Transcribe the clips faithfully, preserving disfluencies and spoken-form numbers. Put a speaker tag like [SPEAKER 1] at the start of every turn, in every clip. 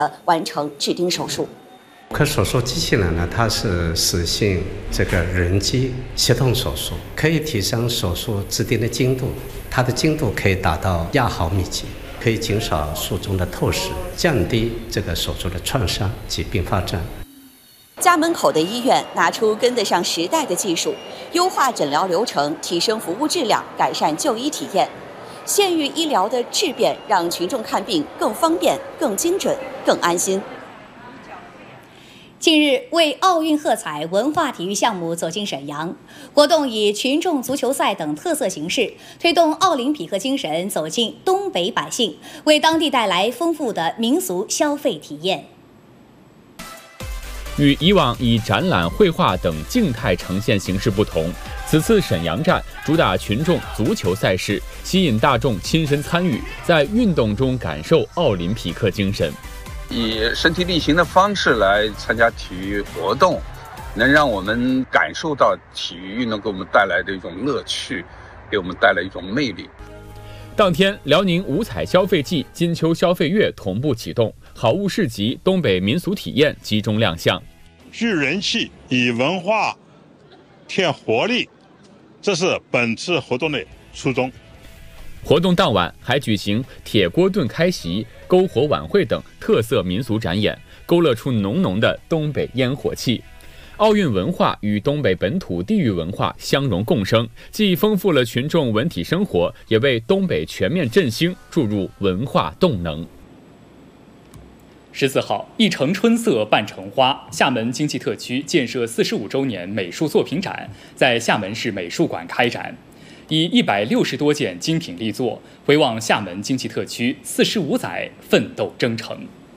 [SPEAKER 1] 完成制丁手术。
[SPEAKER 2] 可手术机器人呢，它是实行这个人机协同手术，可以提升手术制丁的精度，它的精度可以达到亚毫米级，可以减少术中的透视，降低这个手术的创伤及并发症。
[SPEAKER 1] 家门口的医院拿出跟得上时代的技术，优化诊疗流程，提升服务质量，改善就医体验。县域医疗的质变，让群众看病更方便、更精准、更安心。
[SPEAKER 3] 近日，为奥运喝彩文化体育项目走进沈阳，活动以群众足球赛等特色形式，推动奥林匹克精神走进东北百姓，为当地带来丰富的民俗消费体验。
[SPEAKER 4] 与以往以展览、绘画等静态呈现形式不同，此次沈阳站主打群众足球赛事，吸引大众亲身参与，在运动中感受奥林匹克精神。
[SPEAKER 5] 以身体力行的方式来参加体育活动，能让我们感受到体育运动给我们带来的一种乐趣，给我们带来一种魅力。
[SPEAKER 4] 当天，辽宁五彩消费季、金秋消费月同步启动，好物市集、东北民俗体验集中亮相。
[SPEAKER 6] 聚人气，以文化添活力，这是本次活动的初衷。
[SPEAKER 4] 活动当晚还举行铁锅炖开席、篝火晚会等特色民俗展演，勾勒出浓浓的东北烟火气。奥运文化与东北本土地域文化相融共生，既丰富了群众文体生活，也为东北全面振兴注入文化动能。
[SPEAKER 7] 十四号，一城春色半城花，厦门经济特区建设四十五周年美术作品展在厦门市美术馆开展，以一百六十多件精品力作，回望厦门经济特区四十五载奋斗征程。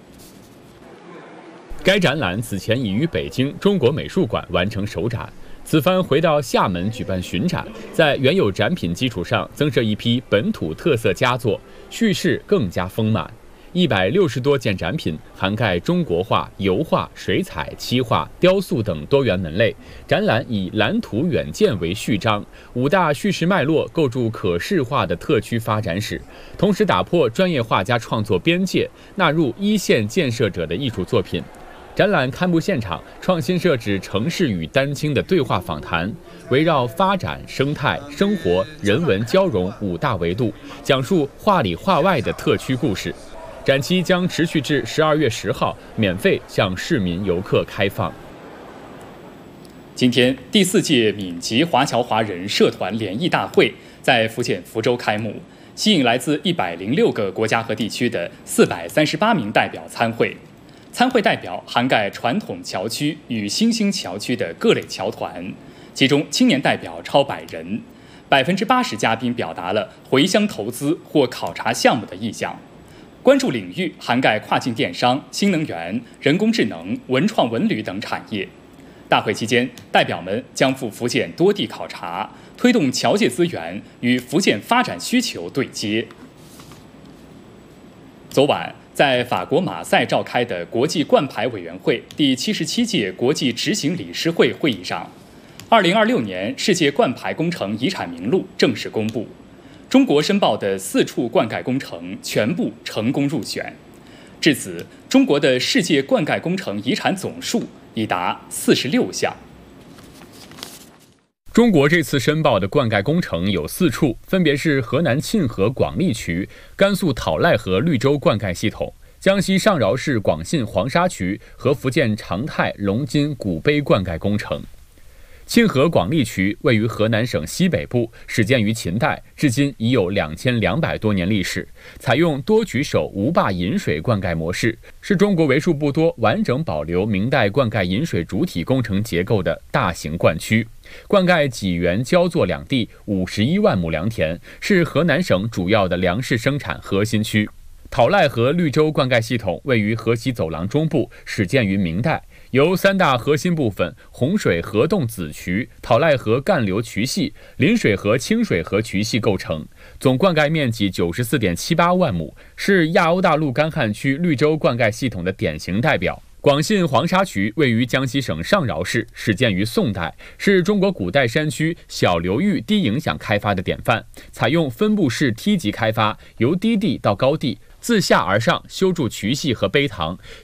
[SPEAKER 7] 该展览此前已于北京中国美术馆完成首展，此番回到厦门举办巡展，在原有展品基础上增设一批本土特色佳作，叙事更加丰满。一百六十多件展品涵盖中国画、油画、水彩、漆画、雕塑等多元门类。展览以蓝图远见为序章，五大叙事脉络构筑可视化的特区发展史，同时打破专业画家创作边界，纳入一线建设者的艺术作品。展览开幕现场创新设置城市与丹青的对话访谈，围绕发展、生态、生活、人文交融五大维度，讲述画里画外的特区故事。展期将持续至十二月十号，免费向市民游客开放。今天，第四届闽籍华侨华人社团联谊大会在福建福州开幕，吸引来自一百零六个国家和地区的四百三十八名代表参会。参会代表涵盖传统侨区与新兴侨区的各类侨团，其中青年代表超百人，百分之八十嘉宾表达了回乡投资或考察项目的意向。关注领域涵盖跨境电商、新能源、人工智能、文创文旅等产业。大会期间，代表们将赴福建多地考察，推动侨界资源与福建发展需求对接。昨晚，在法国马赛召开的国际冠牌委员会第七十七届国际执行理事会会议上，二零二六年世界冠牌工程遗产名录正式公布。中国申报的四处灌溉工程全部成功入选，至此，中国的世界灌溉工程遗产总数已达四十六项。中国这次申报的灌溉工程有四处，分别是河南沁河广利渠、甘肃讨赖河绿洲灌溉系统、江西上饶市广信黄沙渠和福建长泰龙津古碑灌溉工程。沁河广利渠位于河南省西北部，始建于秦代，至今已有两千两百多年历史。采用多渠手无坝引水灌溉模式，是中国为数不多完整保留明代灌溉引水主体工程结构的大型灌区。灌溉济源焦作两地五十一万亩良田，是河南省主要的粮食生产核心区。讨赖河绿洲灌溉系统位于河西走廊中部，始建于明代，由三大核心部分洪水河洞子渠、讨赖河干流渠系、临水河清水河渠系构成，总灌溉面积九十四点七八万亩，是亚欧大陆干旱区绿洲灌溉系统的典型代表。广信黄沙渠位于江西省上饶市，始建于宋代，是中国古代山区小流域低影响开发的典范，采用分布式梯级开发，由低地到高地，
[SPEAKER 4] 自下而上修筑渠系和碑堂，